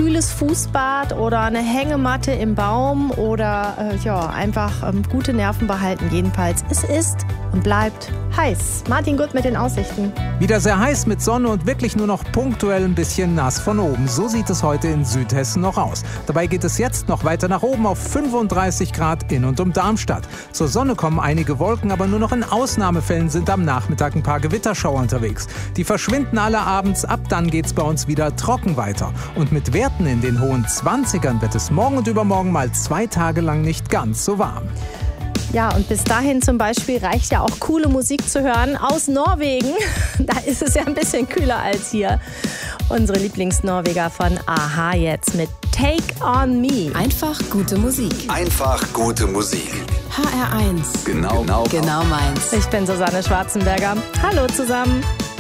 kühles Fußbad oder eine Hängematte im Baum oder einfach gute Nerven behalten. Jedenfalls, es ist und bleibt heiß. Martin Gutt mit den Aussichten. Wieder sehr heiß mit Sonne und wirklich nur noch punktuell ein bisschen nass von oben. So sieht es heute in Südhessen noch aus. Dabei geht es jetzt noch weiter nach oben auf 35 Grad in und um Darmstadt. Zur Sonne kommen einige Wolken, aber nur noch in Ausnahmefällen sind am Nachmittag ein paar Gewitterschauer unterwegs. Die verschwinden alle abends, ab dann geht's bei uns wieder trocken weiter. Und mit Werten in den hohen 20ern wird es morgen und übermorgen mal 2 Tage lang nicht ganz so warm. Ja, und bis dahin zum Beispiel reicht ja auch coole Musik zu hören aus Norwegen. Da ist es ja ein bisschen kühler als hier. Unsere Lieblingsnorweger von a-ha jetzt mit Take on Me. Einfach gute Musik. Einfach gute Musik. HR1. Genau meins. Ich bin Susanne Schwarzenberger. Hallo zusammen.